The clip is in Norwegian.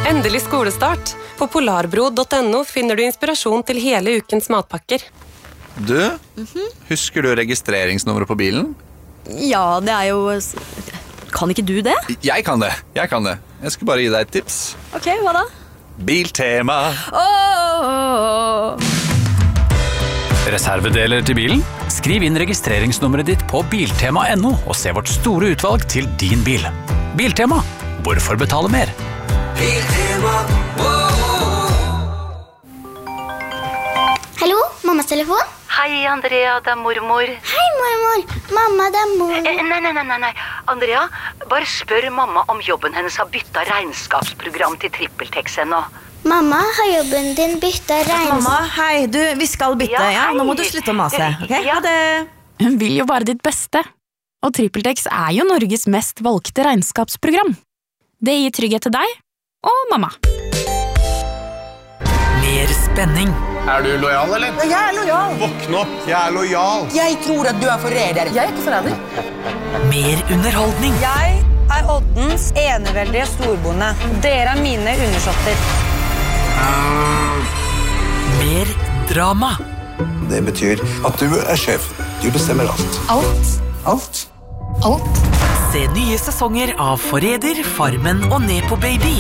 Endelig skolestart. På polarbro.no finner du inspirasjon til hele ukens matpakker. Du, husker du registreringsnummeret på bilen? Ja, det jo... Kan ikke du det? Jeg kan det. Jeg skal bare gi deg et tips. Ok, hva da? Biltema. Reservedeler til bilen? Skriv inn registreringsnummeret ditt på biltema.no og se vårt store utvalg til din bil. Biltema. Hvorfor betale mer? Hallo, mammas telefon? Hei, Andrea, det mormor. Hei, mormor. Mamma, det mor. Nei. Andrea, bare spør mamma om jobben hennes har byttet regnskapsprogram til TrippelTex ennå. Mamma, har jobben din byttet Mamma, hei, vi skal bytte, ja? Nå må du slutte å mase, ok? Ha det. Hun vil jo bare ditt beste. Og TrippelTex jo Norges mest valgte regnskapsprogram. Det gir trygghet til deg og mamma. Mer spenning. Du lojal, eller? Jeg lojal. Våkn opp, jeg lojal. Jeg tror at du forræder. Jeg ikke forræder. Mer underholdning. Jeg Oddens eneveldige storbonde. Dere mine undersåtter. Mer drama. Det betyr at du sjef. Du bestemmer alt. Alt? Se nye sesonger av Forræder, Farmen og Nepo Baby.